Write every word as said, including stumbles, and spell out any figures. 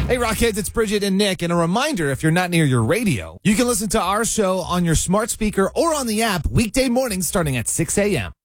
Hey, Rockheads, it's Bridget and Nick. And a reminder, if you're not near your radio, you can listen to our show on your smart speaker or on the app weekday mornings starting at six a.m.